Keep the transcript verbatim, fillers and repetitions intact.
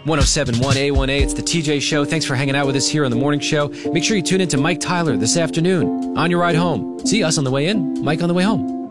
ten seventy-one A one A, it's the T J Show. Thanks for hanging out with us here on the morning show. Make sure you tune in to Mike Tyler this afternoon on your ride home. See us on the way in, Mike on the way home.